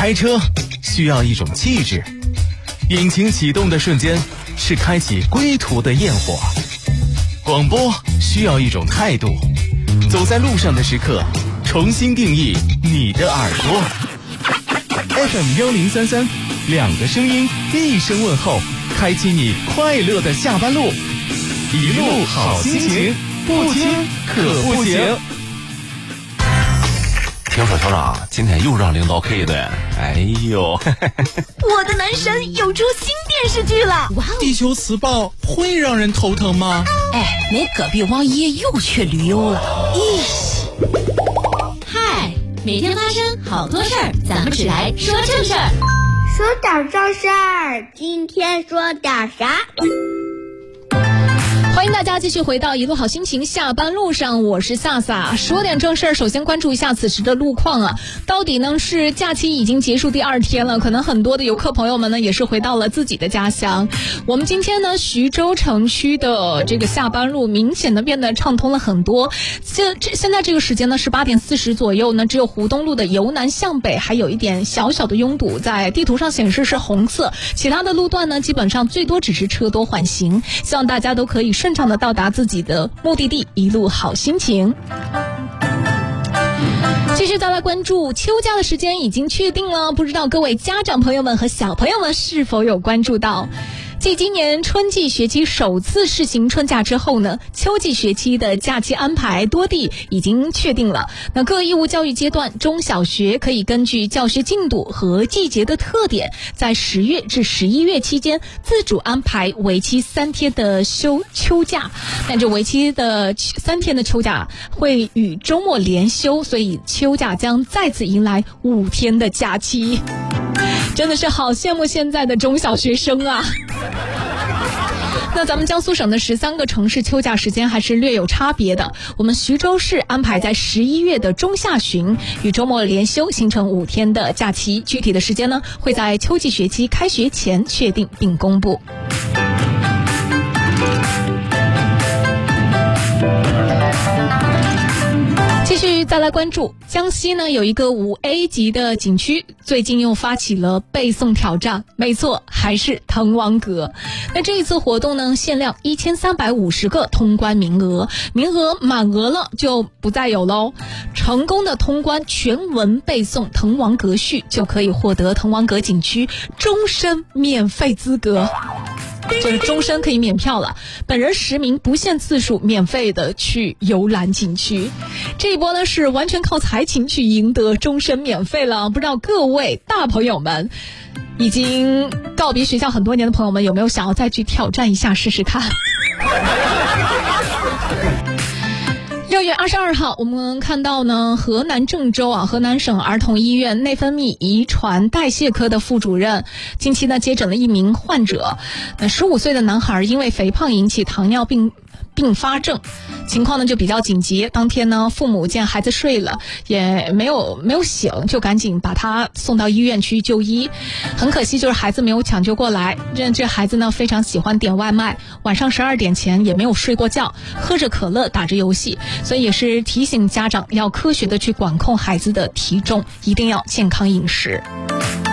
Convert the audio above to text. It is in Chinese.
开车需要一种气质，引擎启动的瞬间是开启归途的焰火。广播需要一种态度，走在路上的时刻，重新定义你的耳朵。FM1033，两个声音，一声问候，开启你快乐的下班路，一路好心情，不听可不行。 听说酋长今天又让领导 K 的，哎呦！ 我的男神又出新电视剧了，哇！ 地球磁暴会让人头疼吗？ 哎，你隔壁王爷又去旅游了，咦！ 嗨，每天发生好多事儿，咱们只来说正事儿。 说点正事儿，今天说点啥？ 欢迎大家继续回到一路好心情下班路上，我是萨萨。说点正事儿，首先关注一下此时的路况啊，到底呢是假期已经结束第二天了，可能很多的游客朋友们呢也是回到了自己的家乡。我们今天呢徐州城区的这个下班路明显的变得畅通了很多。现在这个时间呢是8点40左右呢，只有湖东路的由南向北还有一点小小的拥堵，在地图上显示是红色，其他的路段呢基本上最多只是车多缓行，希望大家都可以顺畅的到达自己的目的地，一路好心情。继续再来关注秋假的时间已经确定了，不知道各位家长朋友们和小朋友们是否有关注到。继今年春季学期首次试行春假之后呢，秋季学期的假期安排多地已经确定了。那各义务教育阶段中小学可以根据教学进度和季节的特点，在10月至11月期间自主安排为期3天的秋假。但这为期的3天的秋假会与周末连休，所以秋假将再次迎来5天的假期。真的是好羡慕现在的中小学生啊！那咱们江苏省的13个城市秋假时间还是略有差别的。我们徐州市安排在11月的中下旬与周末连休，形成5天的假期。具体的时间呢，会在秋季学期开学前确定并公布。继续再来关注江西呢，有一个5A 级的景区最近又发起了背诵挑战，没错，还是滕王阁。那这一次活动呢，限量1350个通关名额，名额满额了就不再有喽。成功的通关全文背诵滕王阁序，就可以获得滕王阁景区终身免费资格，就是终身可以免票了，本人实名不限次数免费的去游览景区。这一波呢是完全靠才情去赢得终身免费了，不知道各位大朋友们已经告别学校很多年的朋友们有没有想要再去挑战一下试试看。6月22号，我们看到呢，河南郑州河南省儿童医院内分泌遗传代谢科的副主任近期呢接诊了一名患者，15岁的男孩因为肥胖引起糖尿病并发症，情况呢就比较紧急。当天呢，父母见孩子睡了，也没有醒，就赶紧把他送到医院去就医。很可惜，就是孩子没有抢救过来。这孩子呢非常喜欢点外卖，晚上12点前也没有睡过觉，喝着可乐打着游戏，所以也是提醒家长要科学的去管控孩子的体重，一定要健康饮食。